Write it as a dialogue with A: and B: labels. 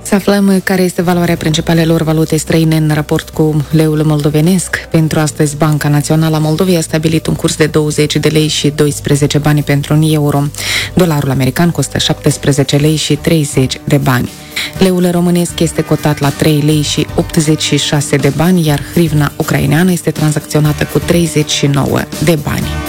A: Să aflăm care este valoarea principalelor valute străine în raport cu leul moldovenesc. Pentru astăzi, Banca Națională a Moldovei a stabilit un curs de 20 de lei și 12 bani pentru un euro. Dolarul american costă 17 lei și 30 de bani. Leul românesc este cotat la 3 lei și 86 de bani, iar hrivna ucraineană este tranzacționată cu 39 de bani.